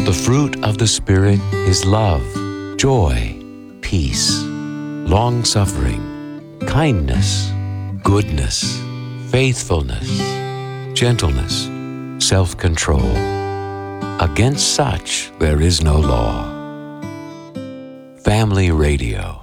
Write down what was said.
But the fruit of the Spirit is love, joy, peace, long-suffering, kindness, goodness, faithfulness, gentleness, self-control. Against such there is no law. Family Radio.